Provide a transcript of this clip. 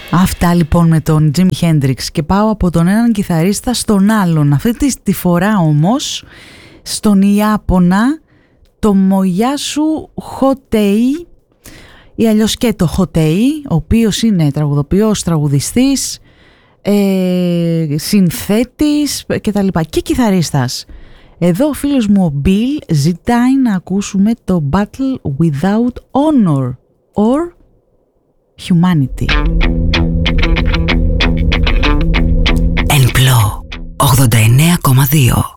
Αυτά λοιπόν με τον Jimi Hendrix και πάω από τον έναν κιθαρίστα στον άλλον. Αυτή τη φορά όμως στον Ιάπωνα, το Moyasu Hotei ή αλλιώς και το Hotei, ο οποίος είναι τραγουδοποιός, τραγουδιστής, συνθέτης και τα λοιπά και κιθαρίστας. Εδώ ο φίλος μου ο Bill ζητάει να ακούσουμε το Battle Without Honor or Humanity. Ενπλό 89,2.